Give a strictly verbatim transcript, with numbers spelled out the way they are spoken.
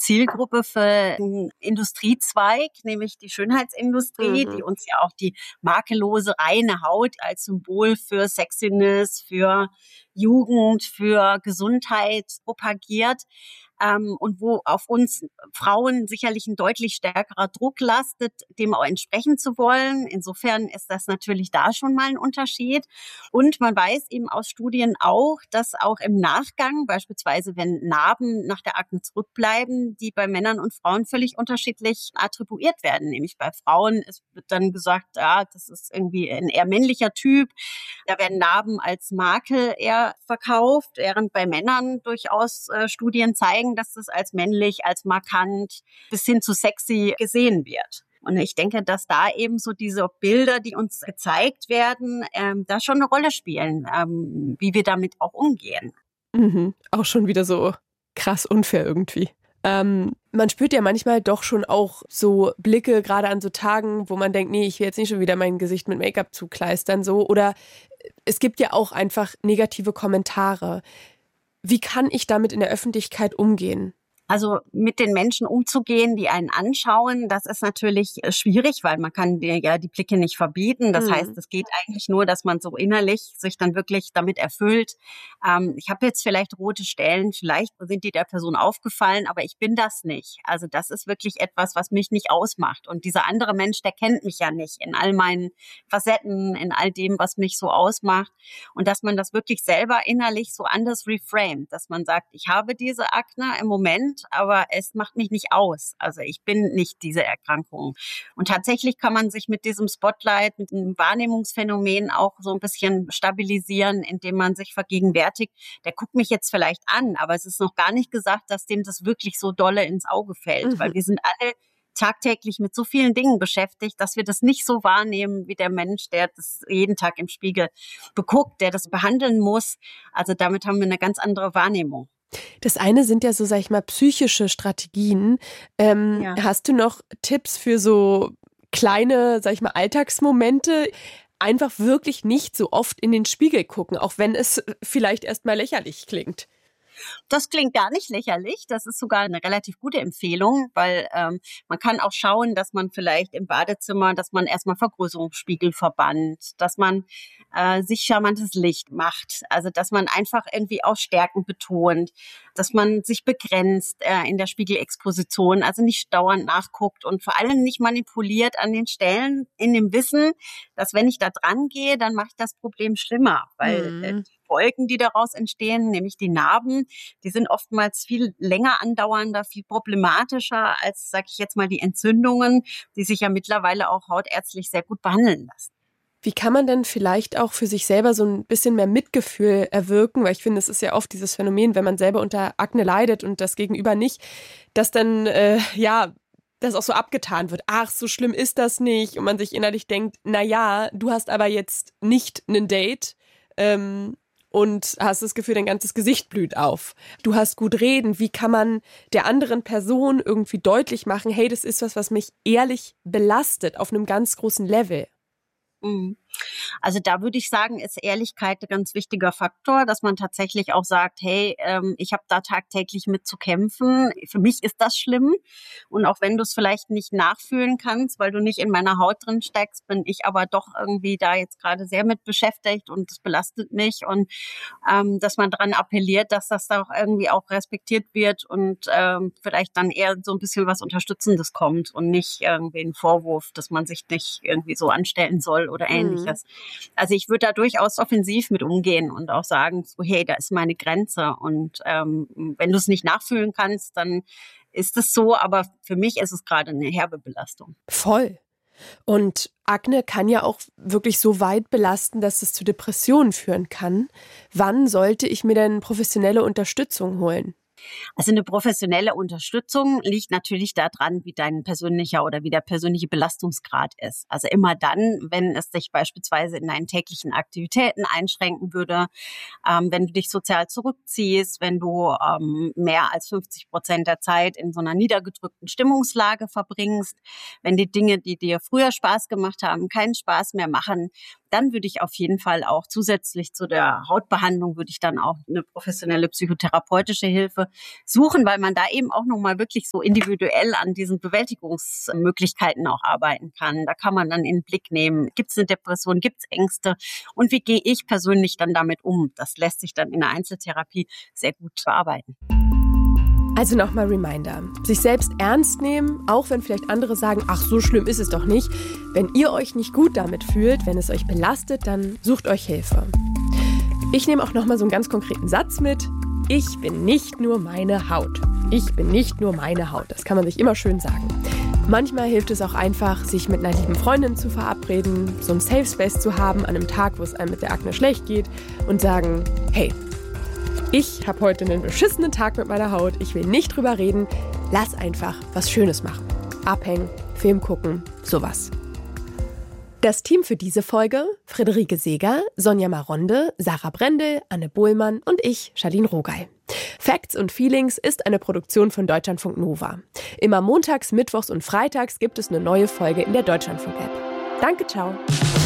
Zielgruppe für einen Industriezweig, nämlich die Schönheitsindustrie, mhm. die uns ja auch die makellose, reine Haut als Symbol für Sexiness, für Jugend, für Gesundheit propagiert. Ähm, und wo auf uns Frauen sicherlich ein deutlich stärkerer Druck lastet, dem auch entsprechen zu wollen. Insofern ist das natürlich da schon mal ein Unterschied. Und man weiß eben aus Studien auch, dass auch im Nachgang, beispielsweise wenn Narben nach der Akne zurückbleiben, die bei Männern und Frauen völlig unterschiedlich attribuiert werden. Nämlich bei Frauen es wird dann gesagt, ja, das ist irgendwie ein eher männlicher Typ. Da werden Narben als Makel eher verkauft, während bei Männern durchaus äh, Studien zeigen, dass das als männlich, als markant bis hin zu sexy gesehen wird. Und ich denke, dass da eben so diese Bilder, die uns gezeigt werden, ähm, da schon eine Rolle spielen, ähm, wie wir damit auch umgehen. Mhm. Auch schon wieder so krass unfair irgendwie. Ähm, man spürt ja manchmal doch schon auch so Blicke, gerade an so Tagen, wo man denkt, nee, ich will jetzt nicht schon wieder mein Gesicht mit Make-up zukleistern, so. Oder es gibt ja auch einfach negative Kommentare. Wie kann ich damit in der Öffentlichkeit umgehen? Also mit den Menschen umzugehen, die einen anschauen, das ist natürlich schwierig, weil man kann dir ja die Blicke nicht verbieten. Das mhm. heißt, es geht eigentlich nur, dass man so innerlich sich dann wirklich damit erfüllt. Ähm, ich habe jetzt vielleicht rote Stellen, vielleicht sind die der Person aufgefallen, aber ich bin das nicht. Also das ist wirklich etwas, was mich nicht ausmacht. Und dieser andere Mensch, der kennt mich ja nicht in all meinen Facetten, in all dem, was mich so ausmacht. Und dass man das wirklich selber innerlich so anders reframed, dass man sagt, ich habe diese Akne im Moment, aber es macht mich nicht aus. Also ich bin nicht diese Erkrankung. Und tatsächlich kann man sich mit diesem Spotlight, mit dem Wahrnehmungsphänomen auch so ein bisschen stabilisieren, indem man sich vergegenwärtigt, der guckt mich jetzt vielleicht an, aber es ist noch gar nicht gesagt, dass dem das wirklich so dolle ins Auge fällt, mhm. weil wir sind alle tagtäglich mit so vielen Dingen beschäftigt, dass wir das nicht so wahrnehmen wie der Mensch, der das jeden Tag im Spiegel beguckt, der das behandeln muss. Also damit haben wir eine ganz andere Wahrnehmung. Das eine sind ja so, sag ich mal, psychische Strategien. Ähm, ja. Hast du noch Tipps für so kleine, sag ich mal, Alltagsmomente? Einfach wirklich nicht so oft in den Spiegel gucken, auch wenn es vielleicht erstmal lächerlich klingt. Das klingt gar nicht lächerlich. Das ist sogar eine relativ gute Empfehlung, weil ähm, man kann auch schauen, dass man vielleicht im Badezimmer, dass man erstmal Vergrößerungsspiegel verbannt, dass man äh, sich charmantes Licht macht, also dass man einfach irgendwie auch Stärken betont, dass man sich begrenzt äh, in der Spiegelexposition, also nicht dauernd nachguckt und vor allem nicht manipuliert an den Stellen in dem Wissen, dass wenn ich da dran gehe, dann mache ich das Problem schlimmer, weil mhm. äh, die Folgen, die daraus entstehen, nämlich die Narben, die sind oftmals viel länger andauernder, viel problematischer als, sag ich jetzt mal, die Entzündungen, die sich ja mittlerweile auch hautärztlich sehr gut behandeln lassen. Wie kann man denn vielleicht auch für sich selber so ein bisschen mehr Mitgefühl erwirken? Weil ich finde, es ist ja oft dieses Phänomen, wenn man selber unter Akne leidet und das Gegenüber nicht, dass dann, äh, ja, das auch so abgetan wird. Ach, so schlimm ist das nicht. Und man sich innerlich denkt, na ja, du hast aber jetzt nicht ein Date, ähm, und hast das Gefühl, dein ganzes Gesicht blüht auf. Du hast gut reden. Wie kann man der anderen Person irgendwie deutlich machen, hey, das ist was, was mich ehrlich belastet auf einem ganz großen Level? Also da würde ich sagen, ist Ehrlichkeit ein ganz wichtiger Faktor, dass man tatsächlich auch sagt, hey, ähm, ich habe da tagtäglich mit zu kämpfen. Für mich ist das schlimm. Und auch wenn du es vielleicht nicht nachfühlen kannst, weil du nicht in meiner Haut drin steckst, bin ich aber doch irgendwie da jetzt gerade sehr mit beschäftigt und es belastet mich. Und ähm, dass man daran appelliert, dass das da auch irgendwie auch respektiert wird und ähm, vielleicht dann eher so ein bisschen was Unterstützendes kommt und nicht irgendwie ein Vorwurf, dass man sich nicht irgendwie so anstellen soll oder ähnliches. Mhm. Also ich würde da durchaus offensiv mit umgehen und auch sagen, so hey, da ist meine Grenze und ähm, wenn du es nicht nachfühlen kannst, dann ist es so, aber für mich ist es gerade eine herbe Belastung. Voll. Und Akne kann ja auch wirklich so weit belasten, dass es zu Depressionen führen kann. Wann sollte ich mir denn professionelle Unterstützung holen? Also eine professionelle Unterstützung liegt natürlich daran, wie dein persönlicher oder wie der persönliche Belastungsgrad ist. Also immer dann, wenn es dich beispielsweise in deinen täglichen Aktivitäten einschränken würde, ähm, wenn du dich sozial zurückziehst, wenn du ähm, mehr als fünfzig Prozent der Zeit in so einer niedergedrückten Stimmungslage verbringst, wenn die Dinge, die dir früher Spaß gemacht haben, keinen Spaß mehr machen, dann würde ich auf jeden Fall auch zusätzlich zu der Hautbehandlung würde ich dann auch eine professionelle psychotherapeutische Hilfe suchen, weil man da eben auch nochmal wirklich so individuell an diesen Bewältigungsmöglichkeiten auch arbeiten kann. Da kann man dann in den Blick nehmen, gibt es eine Depression, gibt es Ängste und wie gehe ich persönlich dann damit um? Das lässt sich dann in der Einzeltherapie sehr gut bearbeiten. Also nochmal Reminder, sich selbst ernst nehmen, auch wenn vielleicht andere sagen, ach, so schlimm ist es doch nicht. Wenn ihr euch nicht gut damit fühlt, wenn es euch belastet, dann sucht euch Hilfe. Ich nehme auch nochmal so einen ganz konkreten Satz mit. Ich bin nicht nur meine Haut. Ich bin nicht nur meine Haut. Das kann man sich immer schön sagen. Manchmal hilft es auch einfach, sich mit einer lieben Freundin zu verabreden, so einen Safe Space zu haben an einem Tag, wo es einem mit der Akne schlecht geht und sagen, hey, ich habe heute einen beschissenen Tag mit meiner Haut, ich will nicht drüber reden, lass einfach was Schönes machen. Abhängen, Film gucken, sowas. Das Team für diese Folge: Friederike Seeger, Sonja Maronde, Sarah Brendel, Anne Bohlmann und ich, Charlene Rogal. Facts und Feelings ist eine Produktion von Deutschlandfunk Nova. Immer montags, mittwochs und freitags gibt es eine neue Folge in der Deutschlandfunk-App. Danke, ciao.